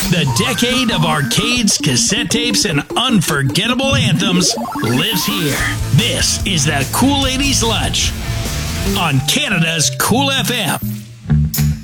The decade of arcades, cassette tapes, and unforgettable anthems lives here. This is the Cool 80s Lunch on Canada's Cool FM.